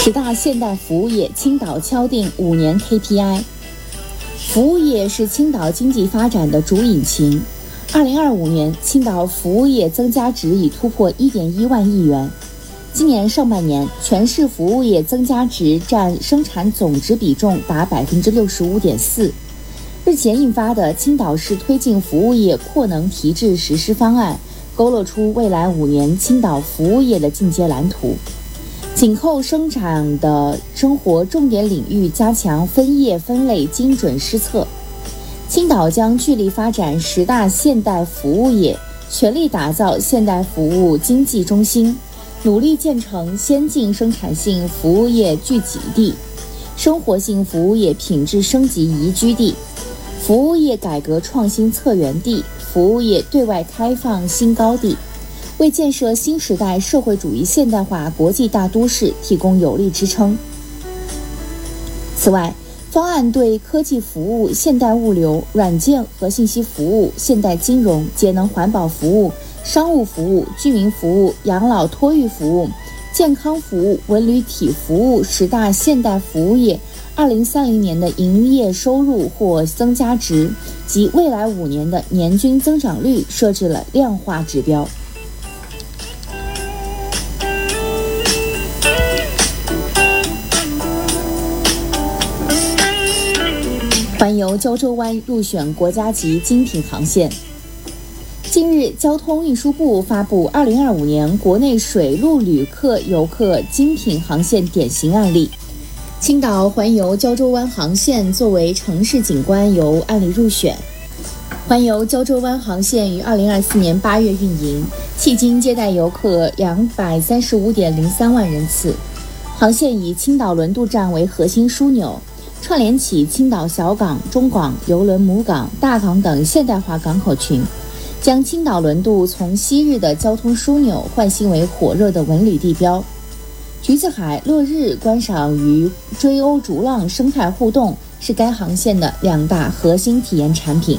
10大现代服务业，青岛敲定5年 KPI。服务业是青岛经济发展的主引擎。2025年，青岛服务业增加值已突破1.1万亿元。今年上半年，全市服务业增加值占生产总值比重达65.4%。日前印发的青岛市推进服务业扩能提质实施方案，勾勒出未来5年青岛服务业的进阶蓝图。紧扣生产的生活重点领域，加强分业分类精准施策。青岛将聚力发展10大现代服务业，全力打造现代服务经济中心，努力建成先进生产性服务业聚集地、生活性服务业品质升级宜居地、服务业改革创新策源地、服务业对外开放新高地，为建设新时代社会主义现代化国际大都市提供有力支撑。此外，方案对科技服务、现代物流、软件和信息服务、现代金融、节能环保服务、商务服务、居民服务、养老托育服务、健康服务、文旅体服务10大现代服务业2030年的营业收入或增加值及未来5年的年均增长率设置了量化指标。环游胶州湾入选国家级精品航线。近日，交通运输部发布2025年国内水陆旅客游客精品航线典型案例。青岛环游胶州湾航线作为城市景观游案例入选。环游胶州湾航线于2024年8月运营，迄今接待游客235.03万人次。航线以青岛轮渡站为核心枢纽，串联起青岛小港、中港、邮轮母港、大港等现代化港口群，将青岛轮渡从昔日的交通枢纽换新为火热的文旅地标。橘子海、落日观赏与追鸥逐浪生态互动是该航线的2大核心体验产品。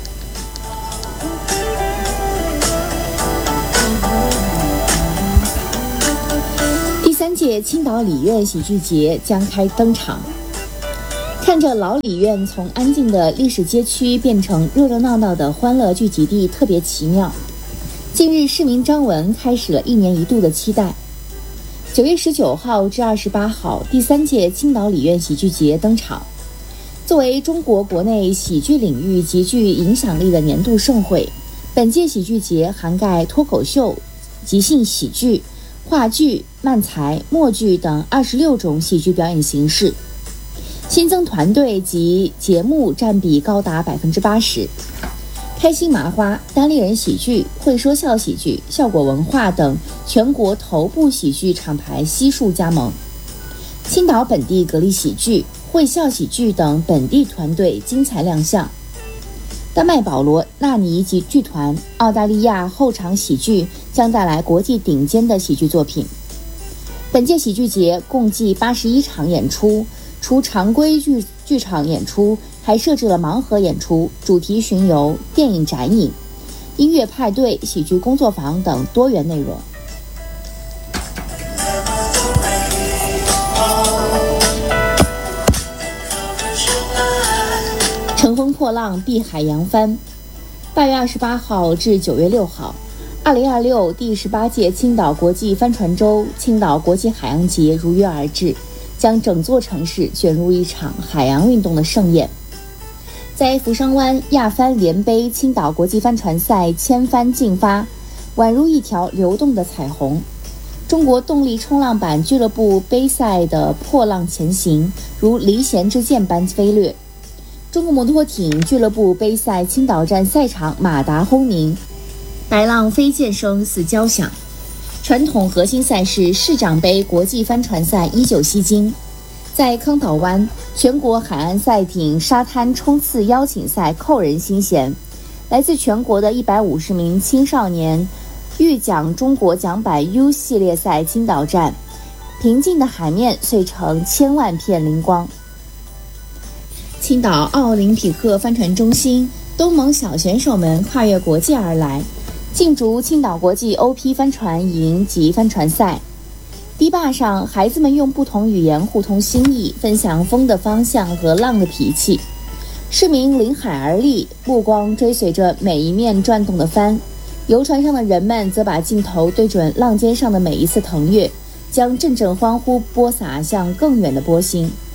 第3届青岛礼苑喜剧节将开登场。看着老礼苑从安静的历史街区变成热热闹闹的欢乐聚集地，特别奇妙。近日，市民张文开始了1年1度的期待。9月19号至28号，第3届青岛礼苑喜剧节登场。作为中国国内喜剧领域极具影响力的年度盛会，本届喜剧节涵盖脱口秀、即兴喜剧、话剧、漫才、默剧等26种喜剧表演形式。新增团队及节目占比高达80%，开心麻花、单立人喜剧、会说笑喜剧、效果文化等全国头部喜剧厂牌悉数加盟。青岛本地格力喜剧、会笑喜剧等本地团队精彩亮相。丹麦保罗、纳尼及剧团、澳大利亚后场喜剧将带来国际顶尖的喜剧作品。本届喜剧节共计81场演出，除常规剧场演出，还设置了盲盒演出、主题巡游、电影展映、音乐派对、喜剧工作坊等多元内容。乘风破浪，碧海扬帆。8月28号至9月6号，2026第18届青岛国际帆船周青岛国际海洋节如约而至，将整座城市卷入一场海洋运动的盛宴。在扶桑湾亚帆联杯青岛国际帆船赛千帆竞发，宛如一条流动的彩虹。中国动力冲浪板俱乐部杯赛的破浪前行，如离弦之箭般飞掠。中国摩托艇俱乐部杯赛青岛站赛场马达轰鸣，白浪飞溅声似交响。传统核心赛事市长杯国际帆船赛依旧吸睛。在康岛湾，全国海岸赛艇沙滩冲刺邀请赛扣人心弦，来自全国的150名青少年预奖中国奖板 U 系列赛青岛站，平静的海面碎成千万片灵光。青岛奥林匹克帆船中心，东盟小选手们跨越国界而来，竞逐青岛国际 OP 帆船营及帆船赛。 堤坝上，孩子们用不同语言互通心意，分享风的方向和浪的脾气。市民临海而立，目光追随着每一面转动的帆。游船上的人们则把镜头对准浪尖上的每一次腾跃，将阵阵欢呼播撒向更远的波心。